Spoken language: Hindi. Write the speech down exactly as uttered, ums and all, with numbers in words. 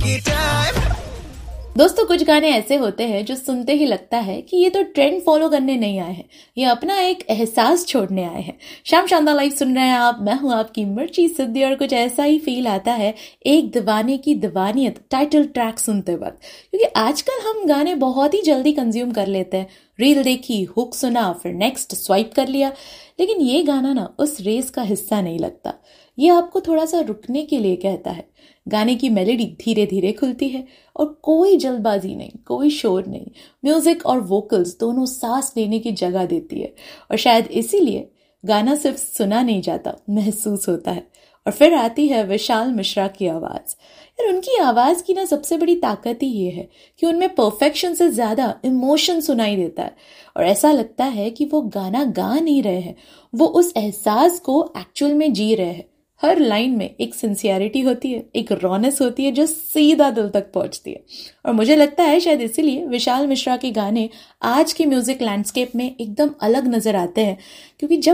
दोस्तों, कुछ गाने ऐसे होते हैं जो सुनते ही लगता है कि ये तो ट्रेंड फॉलो करने नहीं आए हैं, ये अपना एक एहसास छोड़ने आए हैं। शाम शानदार लाइव सुन रहे हैं आप, मैं हूं आपकी मिर्ची सिद्धि और कुछ ऐसा ही फील आता है एक दीवाने की दीवानियत टाइटल ट्रैक सुनते वक्त, क्योंकि आजकल हम गाने बहुत ही जल्दी कंज्यूम कर लेते हैं। रील देखी, हुक सुना, फिर नेक्स्ट स्वाइप कर लिया। लेकिन ये गाना ना उस रेस का हिस्सा नहीं लगता, ये आपको थोड़ा सा रुकने के लिए कहता है। गाने की मेलोडी धीरे धीरे खुलती है और कोई जल्दबाजी नहीं, कोई शोर नहीं, म्यूजिक और वोकल्स दोनों सांस लेने की जगह देती है। और शायद इसीलिए गाना सिर्फ सुना नहीं जाता, महसूस होता है। और फिर आती है विशाल मिश्रा की आवाज। यार, उनकी आवाज की ना सबसे बड़ी ताकत ही ये है कि उनमें परफेक्शन से ज्यादा इमोशन सुनाई देता है और ऐसा लगता है कि वो गाना गा नहीं रहे हैं, वो उस एहसास को एक्चुअल में जी रहे हैं। हर लाइन में एक सिंसियरिटी होती है, एक रॉनेस होती है जो सीधा दिल तक पहुंचती है। और मुझे लगता है शायद इसीलिए विशाल मिश्रा के गाने आज के म्यूजिक लैंडस्केप में एकदम अलग नजर आते हैं, क्योंकि जब